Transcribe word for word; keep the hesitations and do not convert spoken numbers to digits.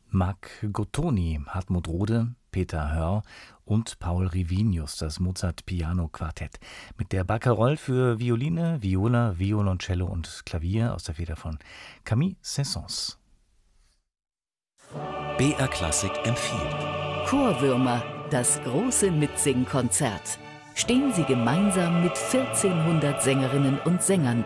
Marc Gottoni, Hartmut Rode, Peter Hörr und Paul Rivinius, das Mozart-Piano-Quartett. Mit der Barcarolle für Violine, Viola, Violoncello und Klavier aus der Feder von Camille Saint-Saëns. B R Klassik empfiehlt. Chorwürmer, das große Mitsingkonzert. Stehen Sie gemeinsam mit vierzehnhundert Sängerinnen und Sängern